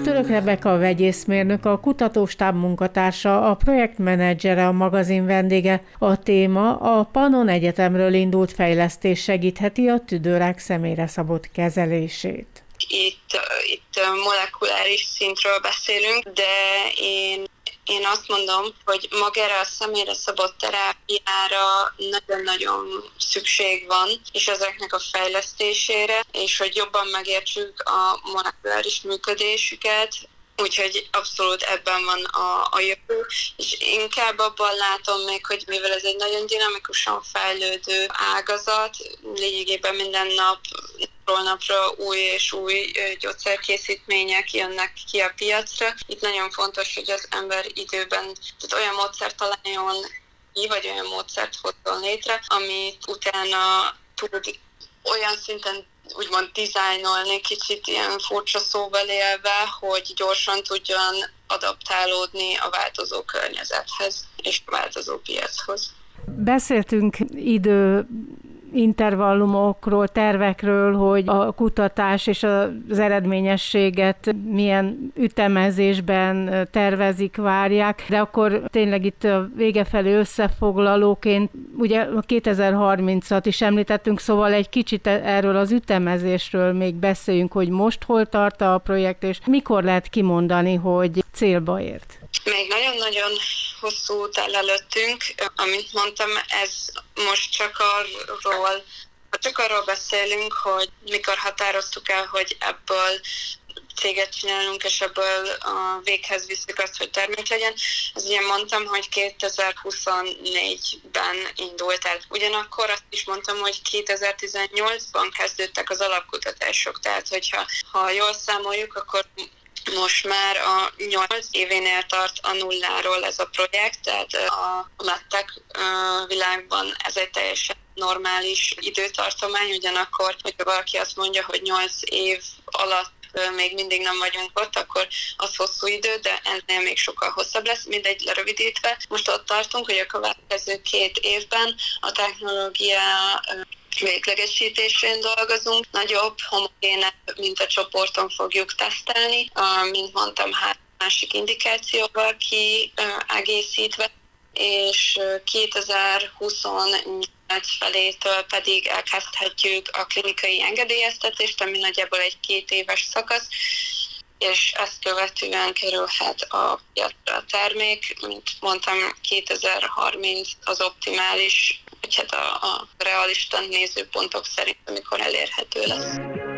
Török Rebeka vegyészmérnök, a kutatóstáb munkatársa, a projektmenedzsere, a magazin vendége. A téma: a Pannon Egyetemről indult fejlesztés segítheti a tüdőrák személyre szabott kezelését. Itt molekuláris szintről beszélünk, de én azt mondom, hogy magára a személyre szabott terápiára nagyon-nagyon szükség van, és ezeknek a fejlesztésére, és hogy jobban megértsük a molekuláris működésüket, úgyhogy abszolút ebben van a jövő, és inkább abban látom még, hogy mivel ez egy nagyon dinamikusan fejlődő ágazat, lényegében minden napra új és új gyógyszerkészítmények jönnek ki a piacra. Itt nagyon fontos, hogy az ember időben olyan módszert találjon ki, vagy olyan módszert hozzon létre, amit utána tud olyan szinten úgymond dizájnolni, kicsit ilyen furcsa szóval élve, hogy gyorsan tudjon adaptálódni a változó környezethez és a változó piachoz. Beszéltünk intervallumokról, tervekről, hogy a kutatás és az eredményességet milyen ütemezésben tervezik, várják, de akkor tényleg itt a vége felé összefoglalóként, ugye 2030-at is említettünk, szóval egy kicsit erről az ütemezésről még beszéljünk, hogy most hol tart a projekt, és mikor lehet kimondani, hogy célba ért. Még nagyon-nagyon hosszú út áll előttünk. Amint mondtam, ez most csak arról beszélünk, hogy mikor határoztuk el, hogy ebből céget csinálunk, és ebből a véghez visszük azt, hogy termék legyen. Ez ugye mondtam, hogy 2024-ben indult el. Ugyanakkor azt is mondtam, hogy 2018-ban kezdődtek az alapkutatások, tehát hogyha jól számoljuk, akkor most már a 8 événél tart a nulláról ez a projekt, tehát a medtech világban ez egy teljesen normális időtartomány, ugyanakkor, hogyha valaki azt mondja, hogy 8 év alatt még mindig nem vagyunk ott, akkor az hosszú idő, de ennél még sokkal hosszabb lesz, mindegy lerövidítve. Most ott tartunk, hogy a következő 2 évben a technológia véglegesítésén dolgozunk, nagyobb, homogénebb mintacsoporton fogjuk tesztelni, mint mondtam, 3 másik indikációval kiegészítve, és 2028 felétől pedig elkezdhetjük a klinikai engedélyeztetést, ami nagyjából egy 2 éves szakasz, és ezt követően kerülhet a piacra a termék. Mint mondtam, 2030 az optimális, vagy hát a realista nézőpontok szerint, amikor elérhető lesz.